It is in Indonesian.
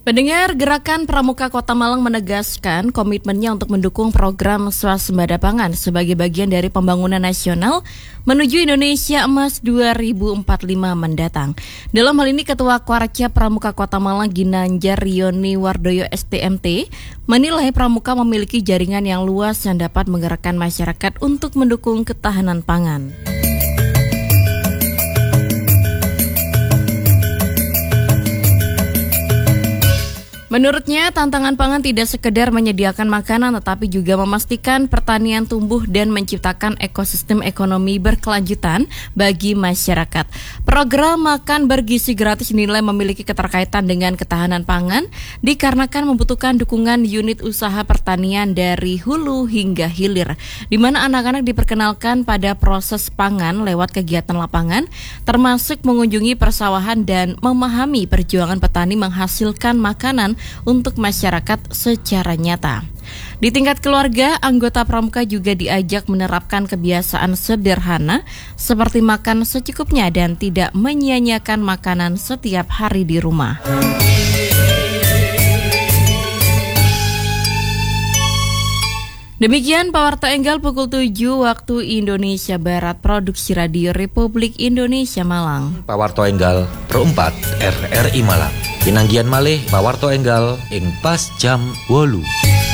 Pendengar, Gerakan Pramuka Kota Malang menegaskan komitmennya untuk mendukung program swasembada pangan sebagai bagian dari pembangunan nasional menuju Indonesia Emas 2045 mendatang. Dalam hal ini, Ketua Kwarca Pramuka Kota Malang Ginanjar Rioni Wardoyo STMT menilai Pramuka memiliki jaringan yang luas yang dapat menggerakkan masyarakat untuk mendukung ketahanan pangan. Menurutnya, tantangan pangan tidak sekedar menyediakan makanan tetapi juga memastikan pertanian tumbuh dan menciptakan ekosistem ekonomi berkelanjutan bagi masyarakat. Program Makan Bergizi Gratis dinilai memiliki keterkaitan dengan ketahanan pangan dikarenakan membutuhkan dukungan unit usaha pertanian dari hulu hingga hilir, di mana anak-anak diperkenalkan pada proses pangan lewat kegiatan lapangan, termasuk mengunjungi persawahan dan memahami perjuangan petani menghasilkan makanan untuk masyarakat secara nyata. Di tingkat keluarga, anggota Pramuka juga diajak menerapkan kebiasaan sederhana seperti makan secukupnya dan tidak menyia-nyiakan makanan setiap hari di rumah. Demikian Pawarto Enggal pukul 7 waktu Indonesia Barat, Produksi Radio Republik Indonesia Malang. Pawarto Enggal Pro 4 RRI Malang. Pinanggian malih Pawarto Enggal ing pas jam 8.